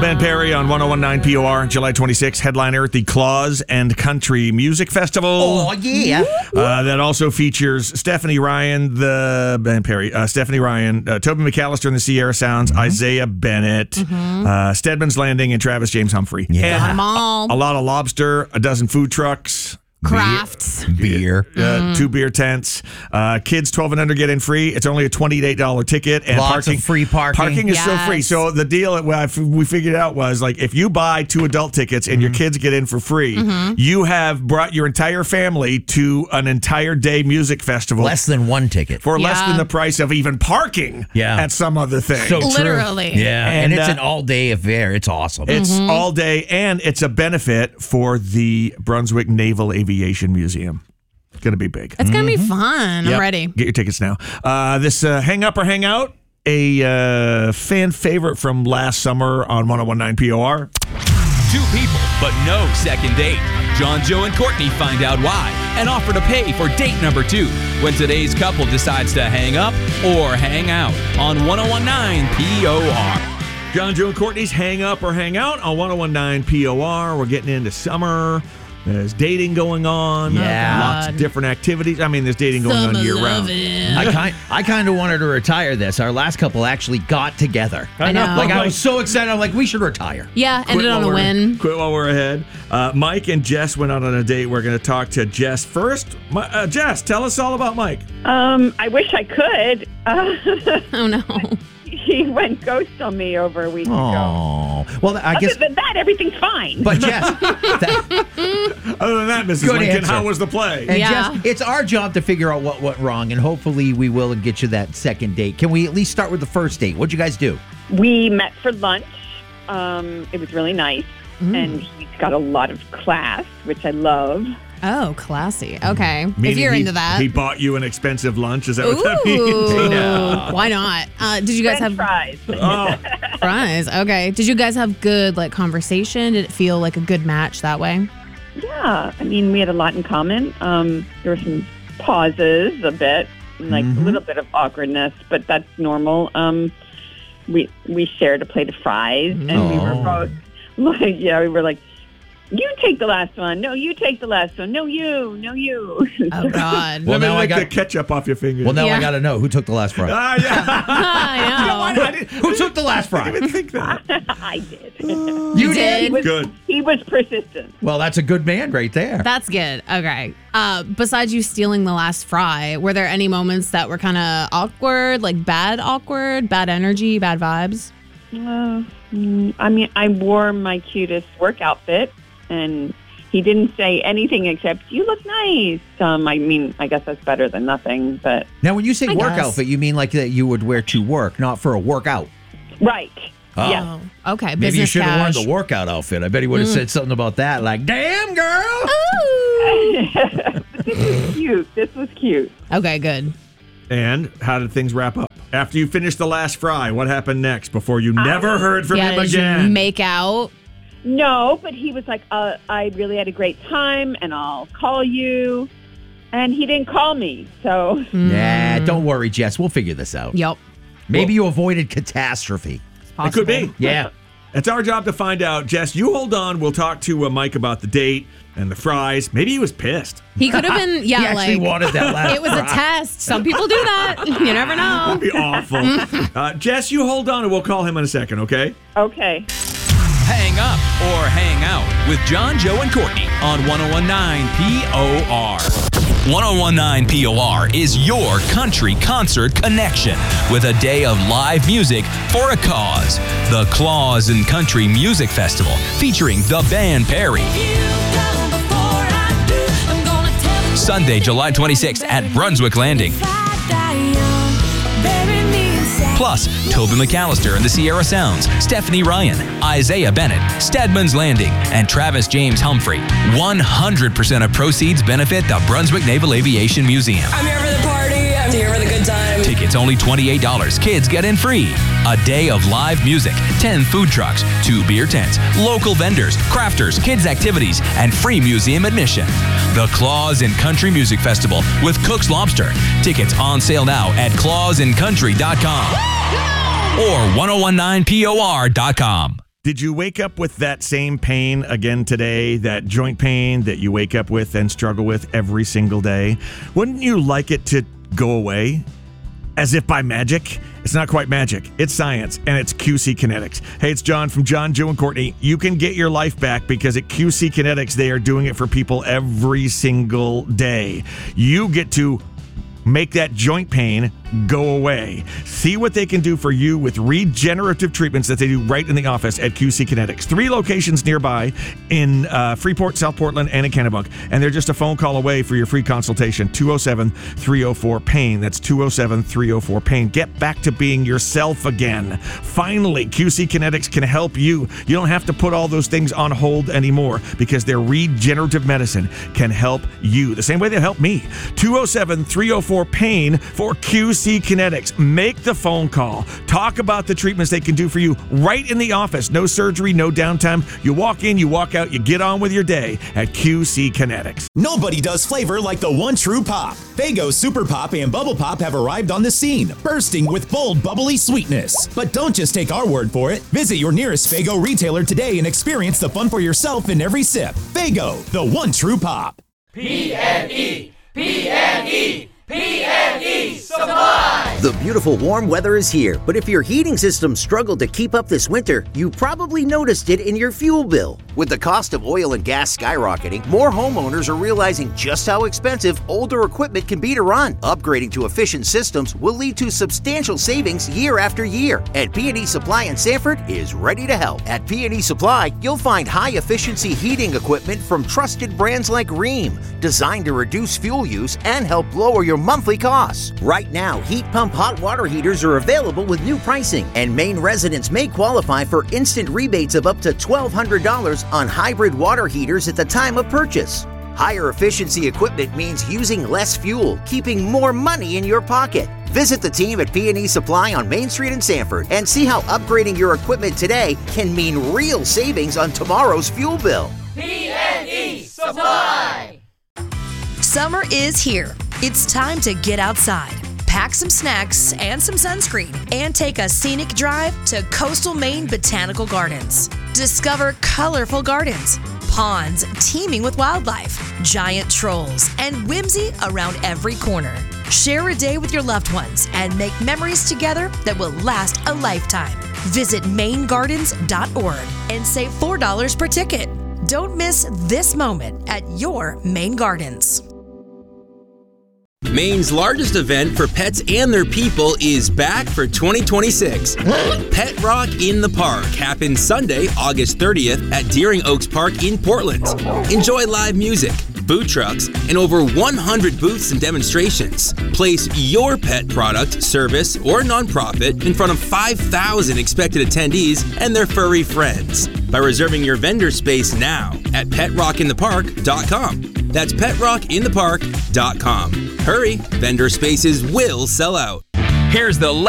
Ben Perry on 101.9 POR, July 26th, headliner at the Claus and Country Music Festival. Oh, yeah. That also features Stephanie Ryan, Stephanie Ryan, Toby McAllister and the Sierra Sounds, Isaiah Bennett, Stedman's Landing, and Travis James Humphrey. Yeah. And Got 'em all. a lot of lobster, a dozen food trucks. Crafts. Beer. 2 beer tents. Kids 12 and under get in free. It's only a $28 ticket. And Lots of free parking. Parking is so Yes. free. So the deal we figured out was, like, if you buy 2 adult tickets and your kids get in for free, you have brought your entire family to an entire day music festival Less than one ticket. for less Yeah. than the price of even parking Yeah. at some other thing. So true. Literally. Yeah. And, And it's uh, an all-day affair. It's awesome. It's all day, and it's a benefit for the Brunswick Naval Aviation Museum. It's going to be big. It's going to be fun. Yep. I'm ready. Get your tickets now. This Hang Up or Hang Out, a fan favorite from last summer on 101.9 POR. 2 people, but no second date. John, Joe, and Courtney find out why and offer to pay for date number 2 when today's couple decides to hang up or hang out on 101.9 POR. John, Joe, and Courtney's Hang Up or Hang Out on 101.9 POR. We're getting into summer. There's dating going on. Yeah. Lots of different activities. I mean, there's dating going on year round. I kind of wanted to retire this. Our last couple actually got together. I know. Like, I was so excited. I'm like, we should retire. Yeah, ended on a win. Quit while we're ahead. Mike and Jess went out on a date. We're going to talk to Jess first. Jess, tell us all about Mike. I wish I could. Oh, no. He went ghost on me over a week ago. Oh. Well, I guess. Other than that, everything's fine. But Jess, Other than that, Mrs. Good Lincoln, answer. how was the play? and Yeah. Jess, it's our job to figure out what went wrong, and hopefully we will get you that second date. Can we at least start with the first date? What'd you guys do? We met for lunch. It was really nice. And he's got a lot of class, which I love. Oh, classy. Okay. If Meaning you're he- into that. He bought you an expensive lunch. Is that what that means? Ooh, why not? Did you guys French have fries. Oh, fries? Okay. Did you guys have good conversation? Did it feel like a good match that way? Yeah. I mean, we had a lot in common. There were some pauses a bit, like a little bit of awkwardness, but that's normal. We shared a plate of fries, and we were both we were like, you take the last one. No, you take the last one. No, you. No, you. Oh, God. Well, Let me now I lick got- the ketchup off your fingers. Well, now Yeah. I got to know who took the last fry. yeah. I know. I didn't Who took the last fry? even think that. I did. You did? Good. He was persistent. Well, that's a good man right there. That's good. Okay. Besides you stealing the last fry, were there any moments that were kind of awkward, awkward, bad energy, bad vibes? I mean, I wore my cutest work outfit, and he didn't say anything except, you look nice. I mean, I guess that's better than nothing, but... Now, when you say I work guess. outfit, you mean like that you would wear to work, not for a workout. Right. Oh. Yeah. Oh, okay. Maybe you Business should have worn cash. the workout outfit. I bet he would have said something about that, like, damn, girl. This was cute. Okay, good. And how did things wrap up? After you finished the last fry, what happened next before you never heard from him Did you again? make out? No, but he was like, I really had a great time, and I'll call you. And he didn't call me, so... Yeah, don't worry, Jess. We'll figure this out. Yep. Maybe you avoided catastrophe. It could be. Yeah. It's our job to find out. Jess, you hold on. We'll talk to Mike about the date and the fries. Maybe he was pissed. He could have been, He actually wanted that last it was a fry. test. Some people do that. You never know. That'd be awful. Jess, you hold on and we'll call him in a second, okay? Okay. Hang up or hang out with John, Joe, and Courtney on 101.9 POR. 101.9 POR is your country concert connection with a day of live music for a cause. The Claus and Country Music Festival featuring the band Perry. Sunday, July 26th at Brunswick Landing. Plus, Toby McAllister and the Sierra Sounds, Stephanie Ryan, Isaiah Bennett, Stedman's Landing, and Travis James Humphrey. 100% of proceeds benefit the Brunswick Naval Aviation Museum. I'm here for the party. I'm here for the good time. Tickets only $28. Kids get in free. A day of live music, 10 food trucks, 2 beer tents, local vendors, crafters, kids activities, and free museum admission. The Claus and Country Music Festival with Cook's Lobster. Tickets on sale now at clausandcountry.com or 1019POR.com. Did you wake up with that same pain again today, that joint pain that you wake up with and struggle with every single day? Wouldn't you like it to go away? As if by magic? It's not quite magic. It's science, and it's QC Kinetics. Hey, it's John from John, Joe, and Courtney. You can get your life back because at QC Kinetics, they are doing it for people every single day. You get to make that joint pain go away. See what they can do for you with regenerative treatments that they do right in the office at QC Kinetics. 3 locations nearby in Freeport, South Portland, and in Kennebunk. And they're just a phone call away for your free consultation. 207-304-PAIN. That's 207-304-PAIN. Get back to being yourself again. Finally, QC Kinetics can help you. You don't have to put all those things on hold anymore because their regenerative medicine can help you the same way they help me. 207-304-PAIN for QC Kinetics. Make the phone call. Talk about the treatments they can do for you right in the office. No surgery, no downtime. You walk in, you walk out, you get on with your day at QC Kinetics. Nobody does flavor like the one true pop. Faygo Super Pop and Bubble Pop have arrived on the scene, bursting with bold, bubbly sweetness. But don't just take our word for it. Visit your nearest Faygo retailer today and experience the fun for yourself in every sip. Faygo, the one true pop. PNE Supply! The beautiful warm weather is here, but if your heating system struggled to keep up this winter, you probably noticed it in your fuel bill. With the cost of oil and gas skyrocketing, more homeowners are realizing just how expensive older equipment can be to run. Upgrading to efficient systems will lead to substantial savings year after year, and P&E Supply in Sanford is ready to help. At P&E Supply, you'll find high-efficiency heating equipment from trusted brands like Rheem, designed to reduce fuel use and help lower your monthly costs. Right now, heat pump hot water heaters are available with new pricing, and Maine residents may qualify for instant rebates of up to $1,200 on hybrid water heaters at the time of purchase. Higher efficiency equipment means using less fuel, keeping more money in your pocket. Visit the team at P&E Supply on Main Street in Sanford and see how upgrading your equipment today can mean real savings on tomorrow's fuel bill. PNE Supply! Summer is here. It's time to get outside, pack some snacks and some sunscreen, and take a scenic drive to Coastal Maine Botanical Gardens. Discover colorful gardens, ponds teeming with wildlife, giant trolls, and whimsy around every corner. Share a day with your loved ones and make memories together that will last a lifetime. Visit mainegardens.org and save $4 per ticket. Don't miss this moment at your Maine Gardens. Maine's largest event for pets and their people is back for 2026. Pet Rock in the Park happens Sunday, August 30th at Deering Oaks Park in Portland. Enjoy live music, food trucks, and over 100 booths and demonstrations. Place your pet product, service, or nonprofit in front of 5,000 expected attendees and their furry friends by reserving your vendor space now at PetRockInThePark.com. That's PetRockInThePark.com. Hurry, vendor spaces will sell out. Here's the